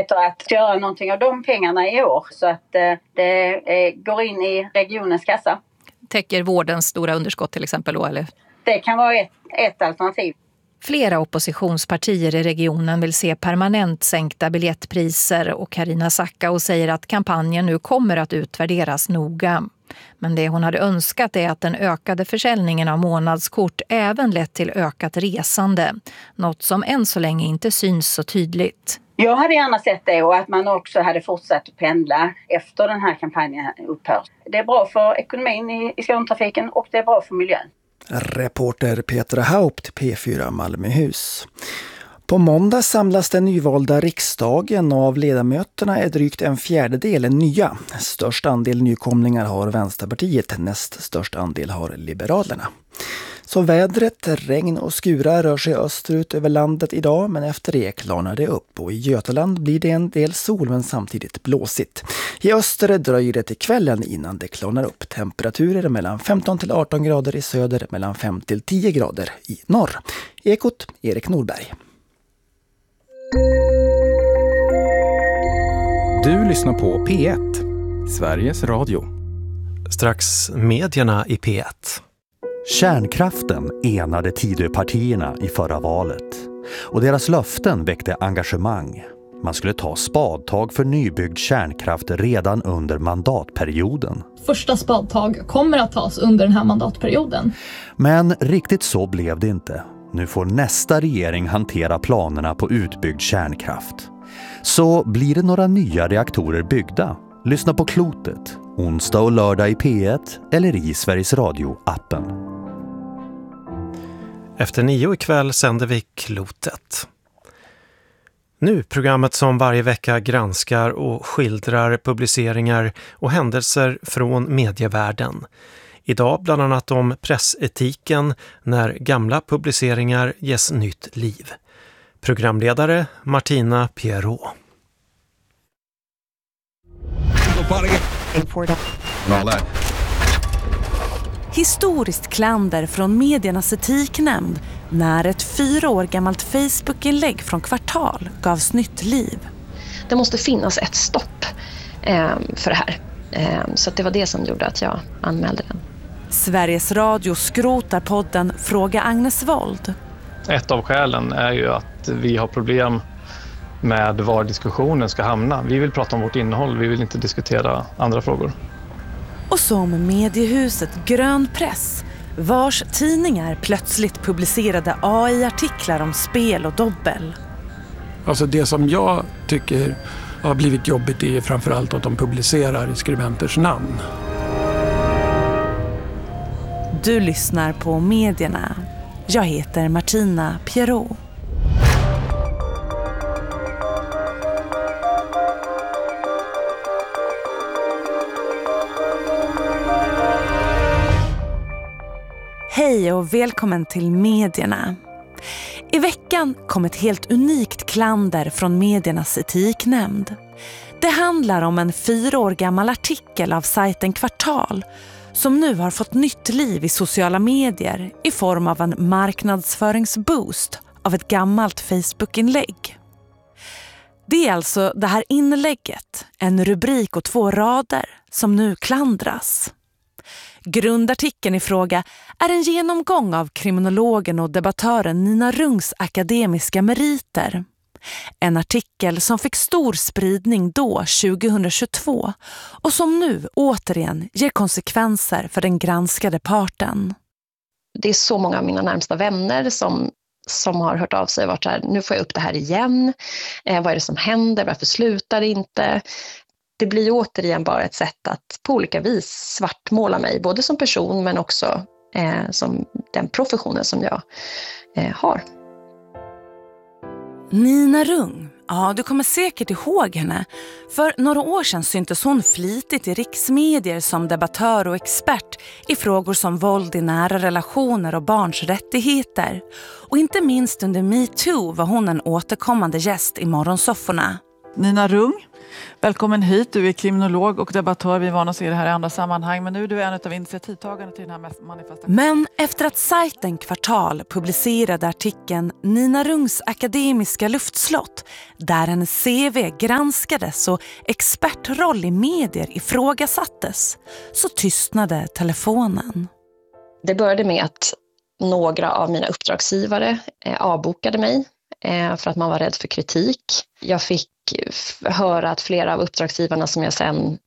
möjligheter att göra någonting av de pengarna i år så att det går in i regionens kassa. Täcker vårdens stora underskott till exempel då, eller? Det kan vara ett alternativ. Flera oppositionspartier i regionen vill se permanent sänkta biljettpriser och Carina Sackau säger att kampanjen nu kommer att utvärderas noga. Men det hon hade önskat är att den ökade försäljningen av månadskort även lett till ökat resande. Något som än så länge inte syns så tydligt. Jag hade gärna sett det och att man också hade fortsatt att pendla efter den här kampanjen upphör. Det är bra för ekonomin i Skånetrafiken och det är bra för miljön. Reporter Petra Haupt, P4 Malmöhus. På måndag samlas den nyvalda riksdagen och av ledamöterna är drygt en fjärdedel nya. Störst andel nykomlingar har Vänsterpartiet, näst störst andel har Liberalerna. Så vädret, regn och skurar rör sig österut över landet idag, men efter det klarnar det upp och i Götaland blir det en del sol men samtidigt blåsigt. I öster dröjer det till kvällen innan det klarnar upp. Temperaturer mellan 15 till 18 grader i söder, mellan 5 till 10 grader i norr. Ekot, Erik Norberg. Du lyssnar på P1, Sveriges Radio. Strax medierna i P1. Kärnkraften enade Tidöpartierna i förra valet och deras löften väckte engagemang. Man skulle ta spadtag för nybyggd kärnkraft redan under mandatperioden. Första spadtag kommer att tas under den här mandatperioden. Men riktigt så blev det inte. Nu får nästa regering hantera planerna på utbyggd kärnkraft. Så blir det några nya reaktorer byggda? Lyssna på Klotet, onsdag och lördag i P1 eller i Sveriges Radio-appen. Efter 9 ikväll sänder vi Klotet. Nu programmet som varje vecka granskar och skildrar publiceringar och händelser från medievärlden. Idag bland annat om pressetiken när gamla publiceringar ges nytt liv. Programledare Martina Pierrot. Historiskt klander från mediernas etiknämnd när ett 4 år gammalt Facebook-inlägg från Kvartal gavs nytt liv. Det måste finnas ett stopp för det här. Så det var det som gjorde att jag anmälde den. Sveriges Radio skrotar podden Fråga Agnes Wold. Ett av skälen är ju att vi har problem med var diskussionen ska hamna. Vi vill prata om vårt innehåll, vi vill inte diskutera andra frågor. Och som mediehuset Grön Press, vars tidningar plötsligt publicerade AI-artiklar om spel och dobbel. Alltså det som jag tycker har blivit jobbigt är framförallt att de publicerar skribenters namn. Du lyssnar på medierna. Jag heter Martina Pierrot. Hej och välkommen till medierna. I veckan kom ett helt unikt klander från mediernas etiknämnd. Det handlar om en 4 år gammal artikel av sajten Kvartal som nu har fått nytt liv i sociala medier i form av en marknadsföringsboost av ett gammalt Facebook-inlägg. Det är alltså det här inlägget, en rubrik och 2 rader, som nu klandras. Grundartikeln i fråga är en genomgång av kriminologen och debattören Nina Rungs akademiska meriter. En artikel som fick stor spridning då 2022 och som nu återigen ger konsekvenser för den granskade parten. Det är så många av mina närmsta vänner som har hört av sig och varit så här, nu får jag upp det här igen. Vad är det som händer? Varför slutar det inte? Det blir återigen bara ett sätt att på olika vis svartmåla mig, både som person men också som den professionen som jag har. Nina Rung, ja du kommer säkert ihåg henne. För några år sedan syntes hon flitigt i riksmedier som debattör och expert i frågor som våld i nära relationer och barns rättigheter. Och inte minst under MeToo var hon en återkommande gäst i morgonsofforna. Nina Rung, Välkommen hit, du är kriminolog och debattör. Vi är vana att se det här i andra sammanhang, men nu är du en av initiativtagarna till den här manifestationen. Men efter att sajten Kvartal publicerade artikeln Nina Rungs akademiska luftslott, där hennes CV granskades och expertroll i medier ifrågasattes, så tystnade telefonen. Det började med att några av mina uppdragsgivare avbokade mig för att man var rädd för kritik. Jag fick höra att flera av uppdragsgivarna som jag sen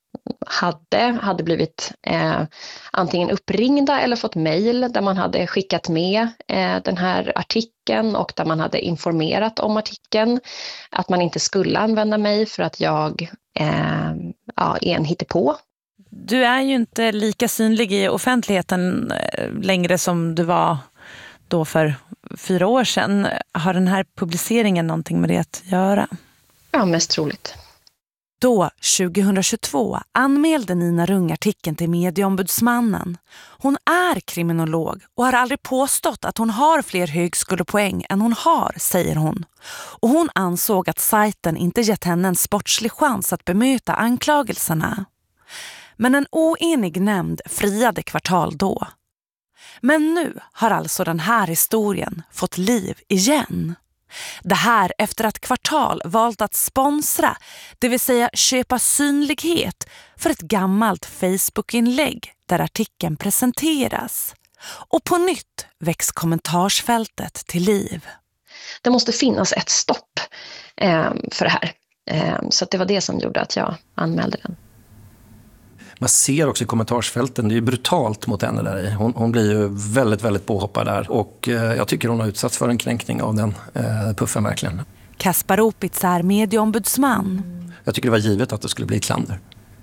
hade blivit antingen uppringda eller fått mejl där man hade skickat med den här artikeln och där man hade informerat om artikeln, att man inte skulle använda mig för att jag är en hittepå. Du är ju inte lika synlig i offentligheten längre som du var då för 4 år sedan. Har den här publiceringen någonting med det att göra? Ja, mest troligt. Då, 2022, anmälde Nina Rung artikeln till Medieombudsmannen. Hon är kriminolog och har aldrig påstått att hon har fler högskolepoäng än hon har, säger hon. Och hon ansåg att sajten inte gett henne en sportslig chans att bemöta anklagelserna. Men en oenig nämnd friade Kvartal då. Men nu har alltså den här historien fått liv igen. Det här efter att Kvartal valt att sponsra, det vill säga köpa synlighet för ett gammalt Facebook-inlägg där artikeln presenteras. Och på nytt väcks kommentarsfältet till liv. Det måste finnas ett stopp för det här. Så att det var det som gjorde att jag anmälde den. Man ser också i kommentarsfälten, det är ju brutalt mot henne där i. Hon blir ju väldigt, väldigt påhoppad där. Och jag tycker hon har utsatts för en kränkning av den puffen verkligen. Kaspar Opitz är medieombudsman. Jag tycker det var givet att det skulle bli klander.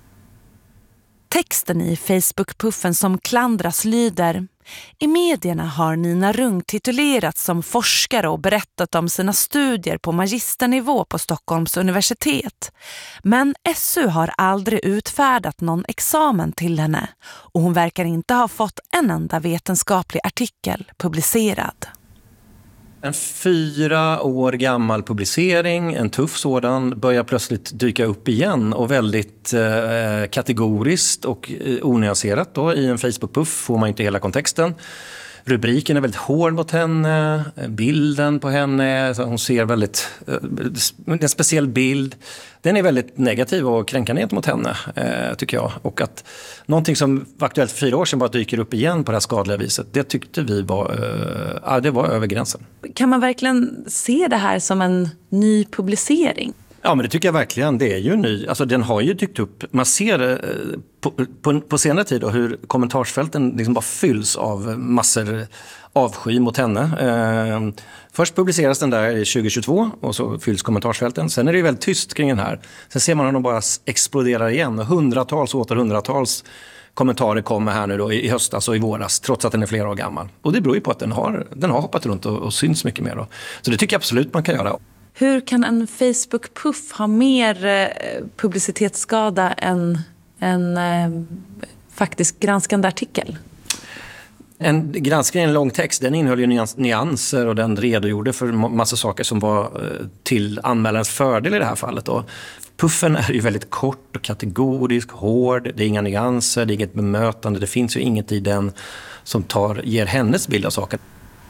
Texten i Facebook-puffen som klandras lyder: i medierna har Nina Rung titulerats som forskare och berättat om sina studier på magisternivå på Stockholms universitet. Men SU har aldrig utfärdat någon examen till henne och hon verkar inte ha fått en enda vetenskaplig artikel publicerad. En 4 år gammal publicering, en tuff sådan, börjar plötsligt dyka upp igen och väldigt kategoriskt och onyanserat då. I en Facebook-puff får man inte hela kontexten. Rubriken är väldigt hård mot henne, bilden på henne, hon ser väldigt, en speciell bild. Den är väldigt negativ och kränkande mot henne, tycker jag. Och att någonting som var aktuellt för 4 år sedan bara dyker upp igen på det här skadliga viset, det tyckte vi var, det var över gränsen. Kan man verkligen se det här som en ny publicering? Ja, men det tycker jag verkligen. Det är ju ny. Alltså den har ju dykt upp. Man ser på senare tid då, hur kommentarsfälten liksom bara fylls av massor avsky mot henne. Först publiceras den där 2022 och så fylls kommentarsfälten. Sen är det ju väldigt tyst kring den här. Sen ser man att de bara exploderar igen. Hundratals och åter hundratals kommentarer kommer här nu då i höstas och i våras, trots att den är flera år gammal. Och det beror ju på att den har hoppat runt och syns mycket mer då. Så det tycker jag absolut man kan göra. Hur kan en Facebook-puff ha mer publicitetsskada än en faktiskt granskande artikel? En granskning, en lång text, den innehöll ju nyanser och den redogjorde för massa saker som var till anmälarens fördel i det här fallet då. Puffen är ju väldigt kort och kategorisk, hård, det är inga nyanser, det är inget bemötande, det finns ju inget i den som ger hennes bild av saken.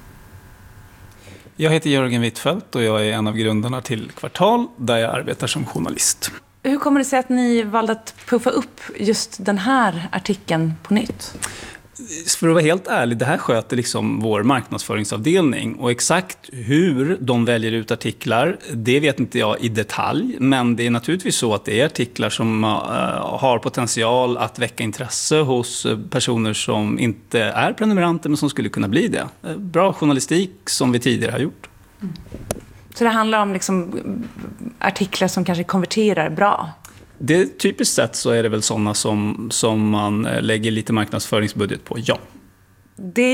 Jag heter Jörgen Wittfeldt och jag är en av grundarna till Kvartal där jag arbetar som journalist. Hur kommer det sig att ni valde att puffa upp just den här artikeln på nytt? För att vara helt ärlig, det här sköter liksom vår marknadsföringsavdelning. Och exakt hur de väljer ut artiklar, det vet inte jag i detalj. Men det är naturligtvis så att det är artiklar som har potential att väcka intresse hos personer som inte är prenumeranter men som skulle kunna bli det. Bra journalistik som vi tidigare har gjort. Mm. Så det handlar om liksom artiklar som kanske konverterar bra? Det typiskt sett så är det väl sådana som man lägger lite marknadsföringsbudget på, ja. Det